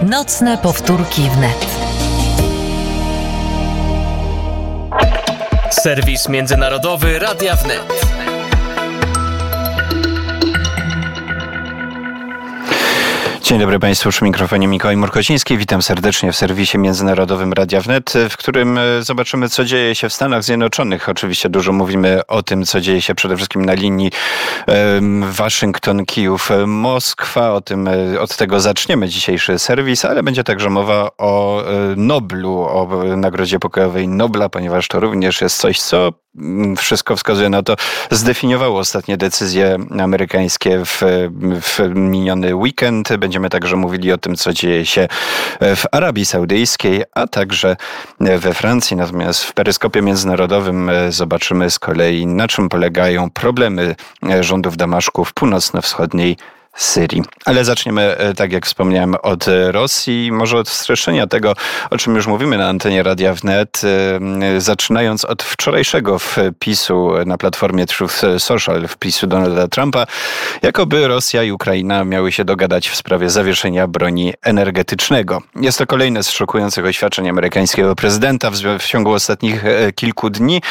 Nocne powtórki wnet. Serwis międzynarodowy Radia Wnet. Dzień dobry Państwu, przy mikrofonie Mikołaj Murkociński. Witam serdecznie w serwisie międzynarodowym Radia Wnet, w którym zobaczymy, co dzieje się w Stanach Zjednoczonych. Oczywiście dużo mówimy o tym, co dzieje się przede wszystkim na linii Waszyngton, Kijów, Moskwa. Od tego zaczniemy dzisiejszy serwis, ale będzie także mowa o Noblu, o Nagrodzie Pokojowej Nobla, ponieważ to również jest coś, co wszystko wskazuje na to, zdefiniowało ostatnie decyzje amerykańskie w miniony weekend. Będziemy także mówili o tym, co dzieje się w Arabii Saudyjskiej, a także we Francji. Natomiast w peryskopie międzynarodowym zobaczymy z kolei, na czym polegają problemy rządu w Damaszku w północno-wschodniej Syrii. Ale zaczniemy, tak jak wspomniałem, od Rosji, może od streszczenia tego, o czym już mówimy na antenie Radia Wnet, zaczynając od wczorajszego wpisu na platformie Truth Social, wpisu Donalda Trumpa, jakoby Rosja i Ukraina miały się dogadać w sprawie zawieszenia broni energetycznego. Jest to kolejne z szokujących oświadczeń amerykańskiego prezydenta w ciągu ostatnich kilku dni,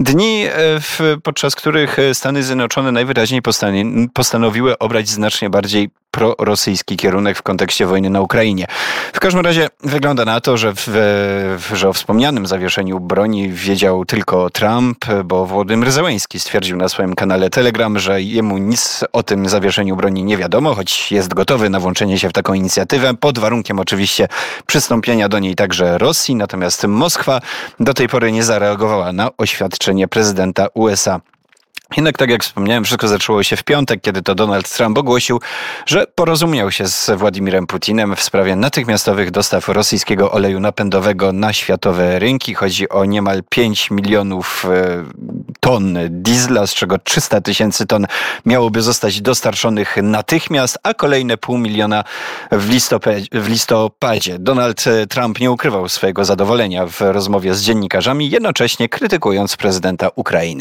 podczas których Stany Zjednoczone najwyraźniej postanowiły obrać znacznie bardziej prorosyjski kierunek w kontekście wojny na Ukrainie. W każdym razie wygląda na to, że o wspomnianym zawieszeniu broni wiedział tylko Trump, bo Wołodymyr Zełenski stwierdził na swoim kanale Telegram, że jemu nic o tym zawieszeniu broni nie wiadomo, choć jest gotowy na włączenie się w taką inicjatywę, pod warunkiem oczywiście przystąpienia do niej także Rosji. Natomiast Moskwa do tej pory nie zareagowała na oświadczenie prezydenta USA. Jednak, tak jak wspomniałem, wszystko zaczęło się w piątek, kiedy to Donald Trump ogłosił, że porozumiał się z Władimirem Putinem w sprawie natychmiastowych dostaw rosyjskiego oleju napędowego na światowe rynki. Chodzi o niemal 5 milionów ton diesla, z czego 300 000 ton miałoby zostać dostarczonych natychmiast, a kolejne 500 000 w listopadzie. Donald Trump nie ukrywał swojego zadowolenia w rozmowie z dziennikarzami, jednocześnie krytykując prezydenta Ukrainy.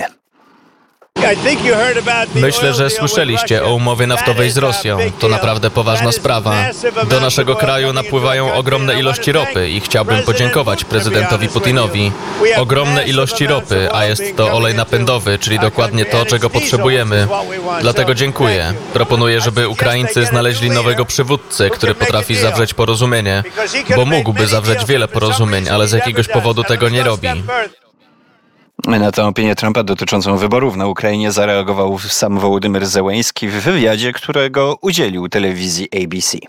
Myślę, że słyszeliście o umowie naftowej z Rosją. To naprawdę poważna sprawa. Do naszego kraju napływają ogromne ilości ropy i chciałbym podziękować prezydentowi Putinowi. Ogromne ilości ropy, a jest to olej napędowy, czyli dokładnie to, czego potrzebujemy. Dlatego dziękuję. Proponuję, żeby Ukraińcy znaleźli nowego przywódcę, który potrafi zawrzeć porozumienie, bo mógłby zawrzeć wiele porozumień, ale z jakiegoś powodu tego nie robi. Na tę opinię Trumpa dotyczącą wyborów na Ukrainie zareagował sam Wołodymyr Zełenski w wywiadzie, którego udzielił telewizji ABC.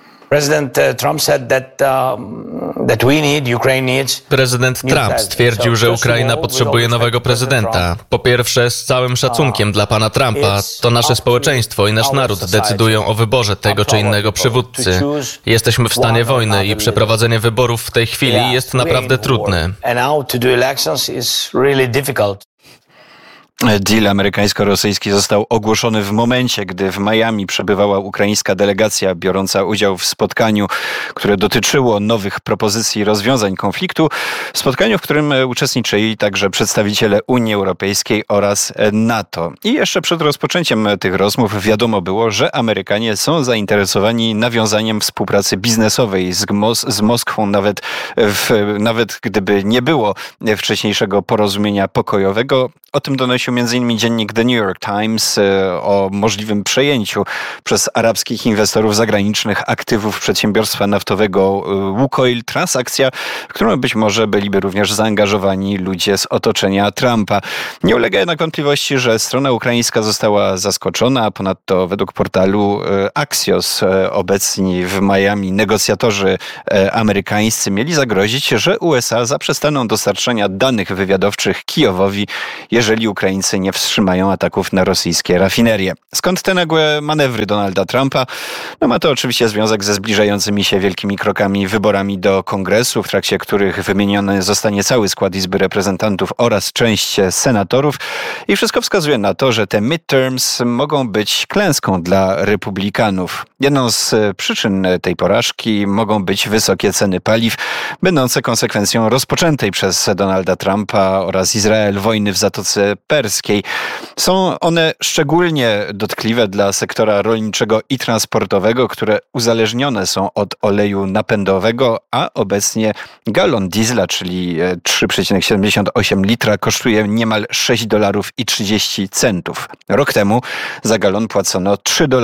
Prezydent Trump stwierdził, że Ukraina potrzebuje nowego prezydenta. Po pierwsze, z całym szacunkiem dla pana Trumpa, to nasze społeczeństwo i nasz naród decydują o wyborze tego czy innego przywódcy. Jesteśmy w stanie wojny i przeprowadzenie wyborów w tej chwili jest naprawdę trudne. Deal amerykańsko-rosyjski został ogłoszony w momencie, gdy w Miami przebywała ukraińska delegacja biorąca udział w spotkaniu, które dotyczyło nowych propozycji i rozwiązań konfliktu. Spotkaniu, w którym uczestniczyli także przedstawiciele Unii Europejskiej oraz NATO. I jeszcze przed rozpoczęciem tych rozmów wiadomo było, że Amerykanie są zainteresowani nawiązaniem współpracy biznesowej z Moskwą, nawet gdyby nie było wcześniejszego porozumienia pokojowego. O tym donosił m.in. dziennik The New York Times o możliwym przejęciu przez arabskich inwestorów zagranicznych aktywów przedsiębiorstwa naftowego Łukoil. Transakcja, w którą być może byliby również zaangażowani ludzie z otoczenia Trumpa. Nie ulega jednak wątpliwości, że strona ukraińska została zaskoczona. Ponadto według portalu Axios obecni w Miami negocjatorzy amerykańscy mieli zagrozić, że USA zaprzestaną dostarczania danych wywiadowczych Kijowowi, jeżeli Ukraińcy nie wstrzymają ataków na rosyjskie rafinerie. Skąd te nagłe manewry Donalda Trumpa? Ma to oczywiście związek ze zbliżającymi się wielkimi krokami wyborami do Kongresu, w trakcie których wymieniony zostanie cały skład Izby Reprezentantów oraz część senatorów. I wszystko wskazuje na to, że te midterms mogą być klęską dla republikanów. Jedną z przyczyn tej porażki mogą być wysokie ceny paliw, będące konsekwencją rozpoczętej przez Donalda Trumpa oraz Izrael wojny w Zatoce Persji. partnerskiej. Są one szczególnie dotkliwe dla sektora rolniczego i transportowego, które uzależnione są od oleju napędowego, a obecnie galon diesla, czyli 3,78 litra, kosztuje niemal $6,30. Rok temu za galon płacono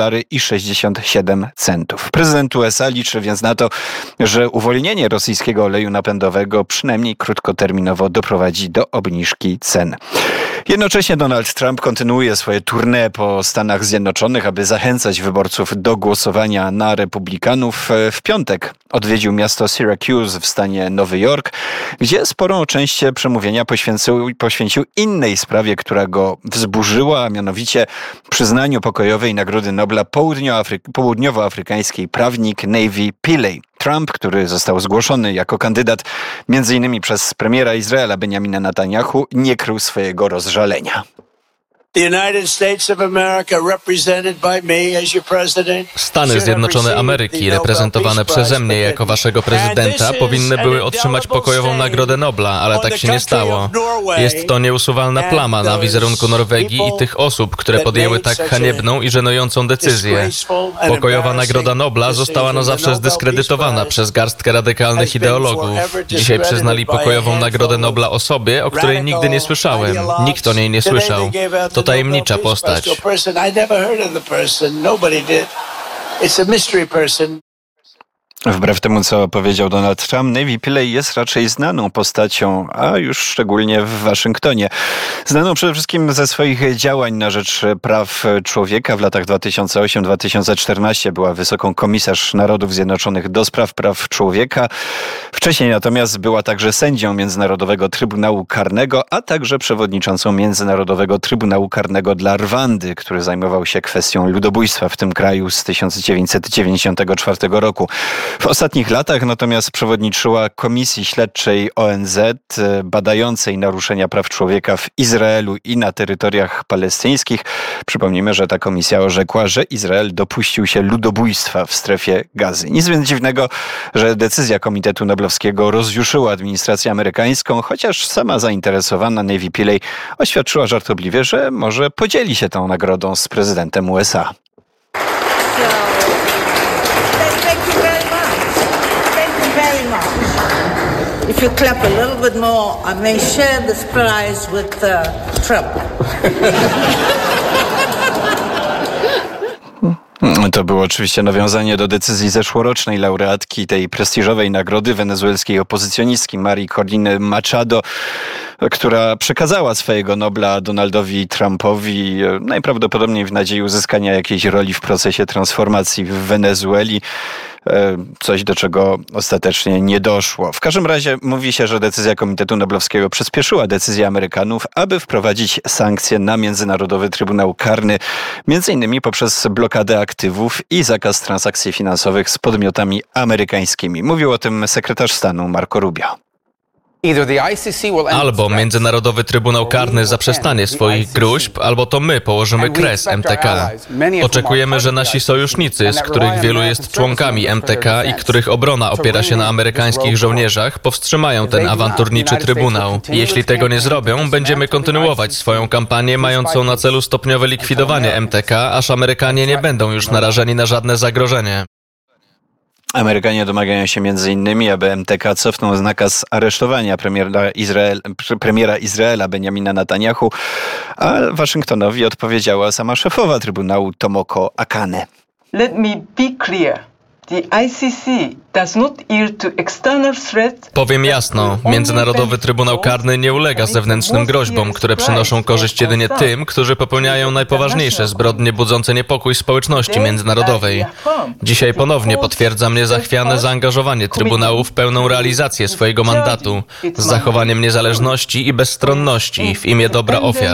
$3,67. Prezydent USA liczy więc na to, że uwolnienie rosyjskiego oleju napędowego przynajmniej krótkoterminowo doprowadzi do obniżki cen. Jednocześnie Donald Trump kontynuuje swoje tournée po Stanach Zjednoczonych, aby zachęcać wyborców do głosowania na republikanów. W piątek odwiedził miasto Syracuse w stanie Nowy Jork, gdzie sporą część przemówienia poświęcił innej sprawie, która go wzburzyła, a mianowicie przyznaniu pokojowej Nagrody Nobla południowoafrykańskiej prawnik Navi Pillay. Trump, który został zgłoszony jako kandydat m.in. przez premiera Izraela Benjamina Netanyahu, nie krył swojego rozżalenia. Stany Zjednoczone Ameryki, reprezentowane przeze mnie jako waszego prezydenta, powinny były otrzymać pokojową Nagrodę Nobla, ale tak się nie stało. Jest to nieusuwalna plama na wizerunku Norwegii i tych osób, które podjęły tak haniebną i żenującą decyzję. Pokojowa Nagroda Nobla została na zawsze zdyskredytowana przez garstkę radykalnych ideologów. Dzisiaj przyznali pokojową Nagrodę Nobla osobie, o której nigdy nie słyszałem. Nikt o niej nie słyszał. To tajemnicza postać. Wbrew temu, co powiedział Donald Trump, Navi Pillay jest raczej znaną postacią, a już szczególnie w Waszyngtonie. Znaną przede wszystkim ze swoich działań na rzecz praw człowieka. W latach 2008-2014 była wysoką komisarz Narodów Zjednoczonych do spraw praw człowieka. Wcześniej natomiast była także sędzią Międzynarodowego Trybunału Karnego, a także przewodniczącą Międzynarodowego Trybunału Karnego dla Rwandy, który zajmował się kwestią ludobójstwa w tym kraju z 1994 roku. W ostatnich latach natomiast przewodniczyła Komisji Śledczej ONZ badającej naruszenia praw człowieka w Izraelu i na terytoriach palestyńskich. Przypomnijmy, że ta komisja orzekła, że Izrael dopuścił się ludobójstwa w strefie Gazy. Nic więc dziwnego, że decyzja Komitetu Noblowskiego rozjuszyła administrację amerykańską, chociaż sama zainteresowana Navi Pillay oświadczyła żartobliwie, że może podzieli się tą nagrodą z prezydentem USA. If you clap a little bit more, I may share this prize with Trump. To było oczywiście nawiązanie do decyzji zeszłorocznej laureatki tej prestiżowej nagrody wenezuelskiej opozycjonistki Marii Corina Machado, która przekazała swojego Nobla Donaldowi Trumpowi najprawdopodobniej w nadziei uzyskania jakiejś roli w procesie transformacji w Wenezueli. Coś, do czego ostatecznie nie doszło. W każdym razie mówi się, że decyzja Komitetu Noblowskiego przyspieszyła decyzję Amerykanów, aby wprowadzić sankcje na Międzynarodowy Trybunał Karny, m.in. poprzez blokadę aktywów i zakaz transakcji finansowych z podmiotami amerykańskimi. Mówił o tym sekretarz stanu Marco Rubio. Albo Międzynarodowy Trybunał Karny zaprzestanie swoich gruźb, albo to my położymy kres MTK. Oczekujemy, że nasi sojusznicy, z których wielu jest członkami MTK i których obrona opiera się na amerykańskich żołnierzach, powstrzymają ten awanturniczy trybunał. Jeśli tego nie zrobią, będziemy kontynuować swoją kampanię mającą na celu stopniowe likwidowanie MTK, aż Amerykanie nie będą już narażeni na żadne zagrożenie. Amerykanie domagają się m.in., aby MTK cofnął nakaz aresztowania premiera Izraela Benjamina Netanyahu, a Waszyngtonowi odpowiedziała sama szefowa Trybunału Tomoko Akane. Let me be clear. The ICC does not yield to external threats. Powiem jasno, Międzynarodowy Trybunał Karny nie ulega zewnętrznym groźbom, które przynoszą korzyść jedynie tym, którzy popełniają najpoważniejsze zbrodnie budzące niepokój społeczności międzynarodowej. Dzisiaj ponownie potwierdzam niezachwiane zaangażowanie Trybunału w pełną realizację swojego mandatu, z zachowaniem niezależności i bezstronności w imię dobra ofiar.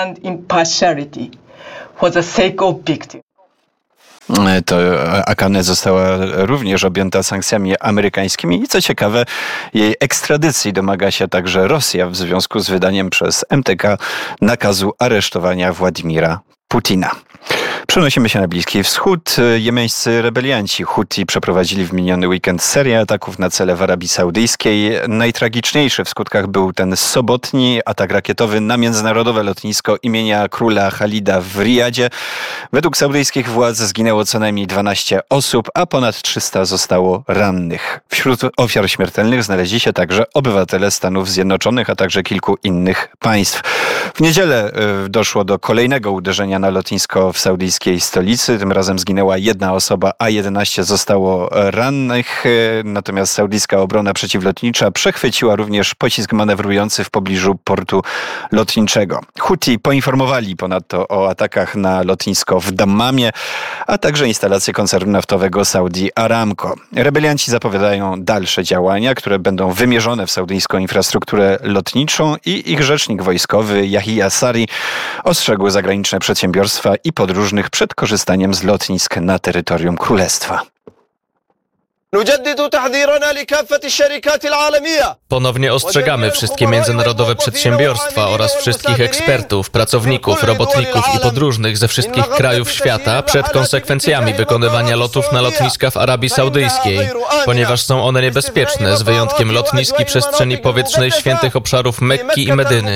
To Akane została również objęta sankcjami amerykańskimi i co ciekawe, jej ekstradycji domaga się także Rosja w związku z wydaniem przez MTK nakazu aresztowania Władimira Putina. Przenosimy się na Bliski Wschód. Jemeńscy rebelianci Huti przeprowadzili w miniony weekend serię ataków na cele w Arabii Saudyjskiej. Najtragiczniejszy w skutkach był ten sobotni atak rakietowy na międzynarodowe lotnisko imienia króla Khalida w Riyadzie. Według saudyjskich władz zginęło co najmniej 12 osób, a ponad 300 zostało rannych. Wśród ofiar śmiertelnych znaleźli się także obywatele Stanów Zjednoczonych, a także kilku innych państw. W niedzielę doszło do kolejnego uderzenia na lotnisko w saudyjskiej stolicy. Tym razem zginęła 1 osoba, a 11 zostało rannych. Natomiast saudyjska obrona przeciwlotnicza przechwyciła również pocisk manewrujący w pobliżu portu lotniczego. Huti poinformowali ponadto o atakach na lotnisko w Dammamie, a także instalację koncernu naftowego Saudi Aramco. Rebelianci zapowiadają dalsze działania, które będą wymierzone w saudyjską infrastrukturę lotniczą i ich rzecznik wojskowy Yahya Sari ostrzegł zagraniczne przedsiębiorstwa i podróżnych przed korzystaniem z lotnisk na terytorium królestwa. Ponownie ostrzegamy wszystkie międzynarodowe przedsiębiorstwa oraz wszystkich ekspertów, pracowników, robotników i podróżnych ze wszystkich krajów świata przed konsekwencjami wykonywania lotów na lotniska w Arabii Saudyjskiej, ponieważ są one niebezpieczne, z wyjątkiem lotnisk i przestrzeni powietrznej świętych obszarów Mekki i Medyny.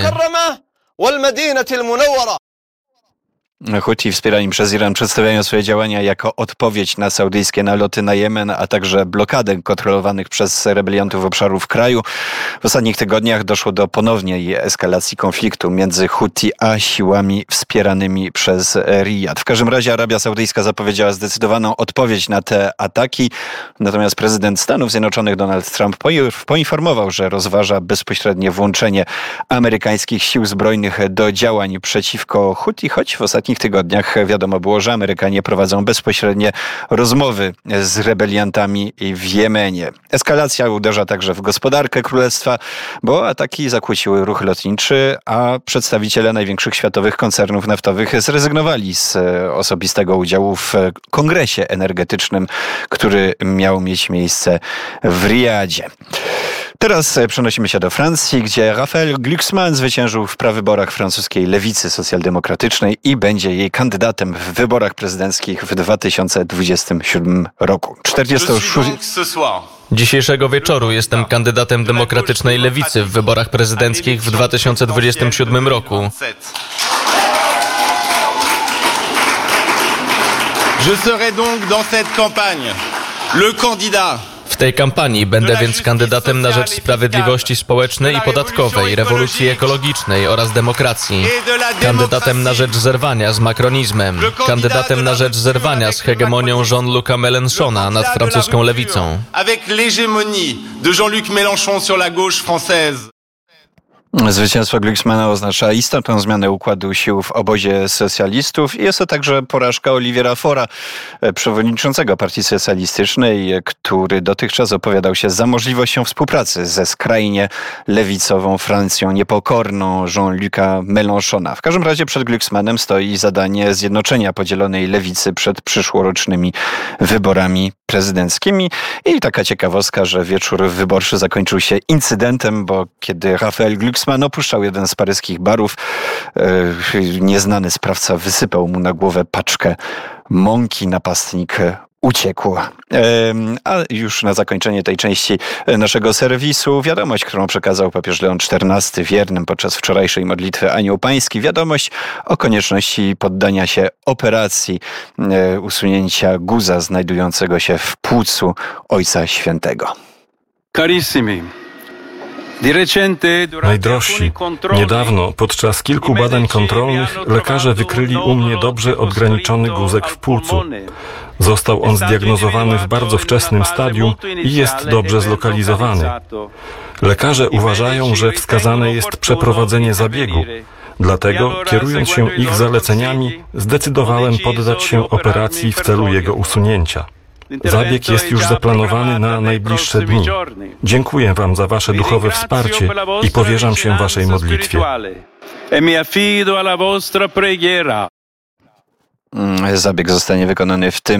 Huti wspierani przez Iran przedstawiają swoje działania jako odpowiedź na saudyjskie naloty na Jemen, a także blokadę kontrolowanych przez rebeliantów obszarów kraju. W ostatnich tygodniach doszło do ponownej eskalacji konfliktu między Huti a siłami wspieranymi przez Riyad. W każdym razie Arabia Saudyjska zapowiedziała zdecydowaną odpowiedź na te ataki, natomiast prezydent Stanów Zjednoczonych Donald Trump poinformował, że rozważa bezpośrednie włączenie amerykańskich sił zbrojnych do działań przeciwko Huti, choć w ostatnich tygodniach wiadomo było, że Amerykanie prowadzą bezpośrednie rozmowy z rebeliantami w Jemenie. Eskalacja uderza także w gospodarkę królestwa, bo ataki zakłóciły ruch lotniczy, a przedstawiciele największych światowych koncernów naftowych zrezygnowali z osobistego udziału w kongresie energetycznym, który miał mieć miejsce w Riyadzie. Teraz przenosimy się do Francji, gdzie Raphael Glucksmann zwyciężył w prawyborach francuskiej lewicy socjaldemokratycznej i będzie jej kandydatem w wyborach prezydenckich w 2027 roku. Dzisiejszego wieczoru jestem kandydatem demokratycznej lewicy w wyborach prezydenckich w 2027 roku. Je serai donc dans cette campagne le candidat. W tej kampanii będę więc kandydatem na rzecz sprawiedliwości społecznej i podatkowej, rewolucji ekologicznej oraz demokracji. Kandydatem na rzecz zerwania z makronizmem. Kandydatem na rzecz zerwania z hegemonią Jean-Luca Mélenchona nad francuską lewicą. Avec l'hégémonie de Jean-Luc Mélenchon sur la gauche française. Zwycięstwo Glucksmana oznacza istotną zmianę układu sił w obozie socjalistów i jest to także porażka Oliviera Faura, przewodniczącego Partii Socjalistycznej, który dotychczas opowiadał się za możliwością współpracy ze skrajnie lewicową Francją niepokorną Jean-Luca Mélenchona. W każdym razie przed Glucksmanem stoi zadanie zjednoczenia podzielonej lewicy przed przyszłorocznymi wyborami prezydenckimi. I taka ciekawostka, że wieczór wyborczy zakończył się incydentem, bo kiedy Raphael Glucksmann opuszczał jeden z paryskich barów, nieznany sprawca wysypał mu na głowę paczkę mąki. Napastnik uciekł. A już na zakończenie tej części naszego serwisu wiadomość, którą przekazał papież Leon XIV wiernym podczas wczorajszej modlitwy Anioł Pański. Wiadomość o konieczności poddania się operacji usunięcia guza znajdującego się w płucu Ojca Świętego. Carissimi. Najdrożsi, niedawno podczas kilku badań kontrolnych lekarze wykryli u mnie dobrze odgraniczony guzek w płucu. Został on zdiagnozowany w bardzo wczesnym stadium i jest dobrze zlokalizowany. Lekarze uważają, że wskazane jest przeprowadzenie zabiegu. Dlatego, kierując się ich zaleceniami, zdecydowałem poddać się operacji w celu jego usunięcia. Zabieg jest już zaplanowany na najbliższe dni. Dziękuję Wam za Wasze duchowe wsparcie i powierzam się Waszej modlitwie. Zabieg zostanie wykonany w tym